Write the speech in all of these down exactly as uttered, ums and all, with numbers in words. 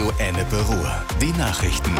Radio Ennepe-Ruhr. Die Nachrichten.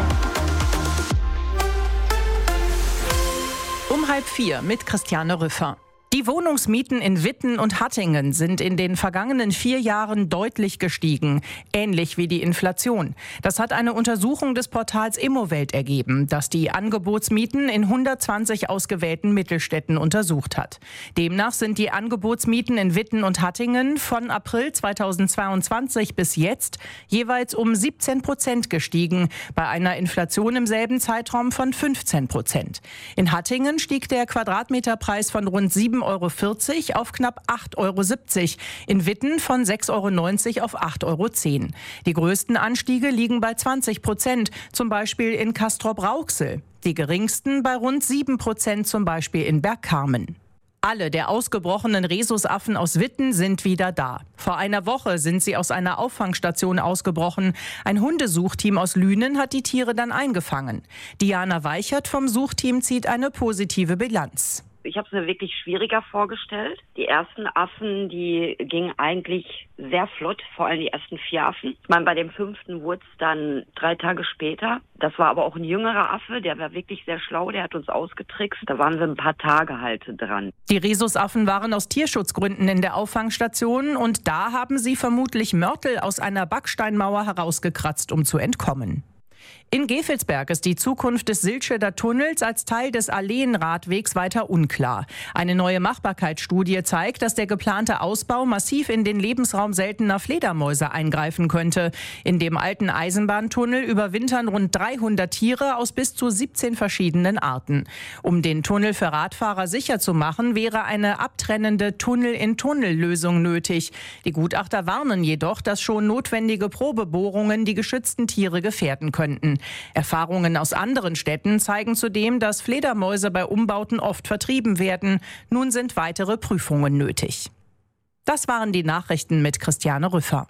Um halb vier mit Christiane Rüffer. Die Wohnungsmieten in Witten und Hattingen sind in den vergangenen vier Jahren deutlich gestiegen, ähnlich wie die Inflation. Das hat eine Untersuchung des Portals Immowelt ergeben, das die Angebotsmieten in hundertzwanzig ausgewählten Mittelstädten untersucht hat. Demnach sind die Angebotsmieten in Witten und Hattingen von April zweitausendzweiundzwanzig bis jetzt jeweils um siebzehn Prozent gestiegen, bei einer Inflation im selben Zeitraum von fünfzehn Prozent. In Hattingen stieg der Quadratmeterpreis von rund sieben Euro vierzig auf knapp acht Euro siebzig, in Witten von sechs Euro neunzig auf acht Euro zehn. Die größten Anstiege liegen bei zwanzig Prozent, zum Beispiel in Castrop-Rauxel. Die geringsten bei rund sieben Prozent, zum Beispiel in Bergkamen. Alle der ausgebrochenen Rhesusaffen aus Witten sind wieder da. Vor einer Woche sind sie aus einer Auffangstation ausgebrochen. Ein Hundesuchteam aus Lünen hat die Tiere dann eingefangen. Diana Weichert vom Suchteam zieht eine positive Bilanz. Ich habe es mir wirklich schwieriger vorgestellt. Die ersten Affen, die gingen eigentlich sehr flott, vor allem die ersten vier Affen. Ich meine, bei dem fünften wurde es dann drei Tage später. Das war aber auch ein jüngerer Affe, der war wirklich sehr schlau, der hat uns ausgetrickst. Da waren wir ein paar Tage halt dran. Die Rhesusaffen waren aus Tierschutzgründen in der Auffangstation und da haben sie vermutlich Mörtel aus einer Backsteinmauer herausgekratzt, um zu entkommen. In Gevelsberg ist die Zukunft des Silscheder Tunnels als Teil des Alleenradwegs weiter unklar. Eine neue Machbarkeitsstudie zeigt, dass der geplante Ausbau massiv in den Lebensraum seltener Fledermäuse eingreifen könnte. In dem alten Eisenbahntunnel überwintern rund dreihundert Tiere aus bis zu siebzehn verschiedenen Arten. Um den Tunnel für Radfahrer sicher zu machen, wäre eine abtrennende Tunnel-in-Tunnel-Lösung nötig. Die Gutachter warnen jedoch, dass schon notwendige Probebohrungen die geschützten Tiere gefährden könnten. Erfahrungen aus anderen Städten zeigen zudem, dass Fledermäuse bei Umbauten oft vertrieben werden. Nun sind weitere Prüfungen nötig. Das waren die Nachrichten mit Christiane Rüffer.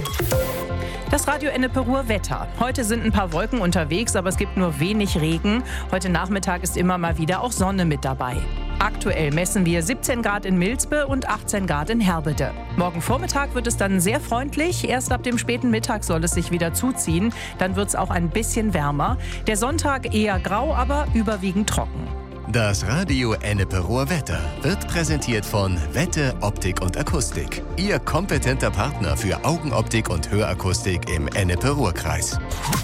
Das Radio Ennepe-Ruhr Wetter. Heute sind ein paar Wolken unterwegs, aber es gibt nur wenig Regen. Heute Nachmittag ist immer mal wieder auch Sonne mit dabei. Aktuell messen wir siebzehn Grad in Milsbe und achtzehn Grad in Herbede. Morgen Vormittag wird es dann sehr freundlich. Erst ab dem späten Mittag soll es sich wieder zuziehen. Dann wird es auch ein bisschen wärmer. Der Sonntag eher grau, aber überwiegend trocken. Das Radio Ennepe-Ruhr Wetter wird präsentiert von Wette Optik und Akustik. Ihr kompetenter Partner für Augenoptik und Hörakustik im Ennepe-Ruhr-Kreis.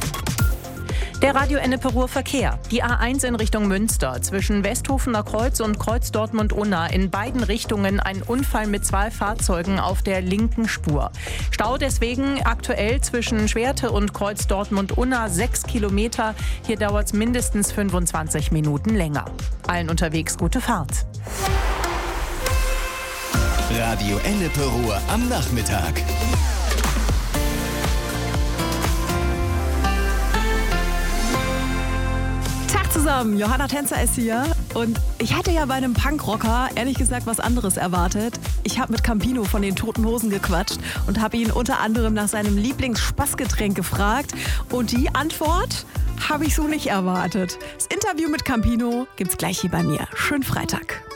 Der Radio Ennepe-Ruhr Verkehr. Die A eins in Richtung Münster zwischen Westhofener Kreuz und Kreuz Dortmund-Unna. In beiden Richtungen ein Unfall mit zwei Fahrzeugen auf der linken Spur. Stau deswegen aktuell zwischen Schwerte und Kreuz Dortmund-Unna sechs Kilometer. Hier dauert es mindestens fünfundzwanzig Minuten länger. Allen unterwegs gute Fahrt. Radio Ennepe-Ruhr am Nachmittag. Zusammen, Johanna Tänzer ist hier und ich hatte ja bei einem Punkrocker ehrlich gesagt was anderes erwartet. Ich habe mit Campino von den Toten Hosen gequatscht und habe ihn unter anderem nach seinem Lieblingsspaßgetränk gefragt und die Antwort habe ich so nicht erwartet. Das Interview mit Campino gibt's gleich hier bei mir. Schönen Freitag.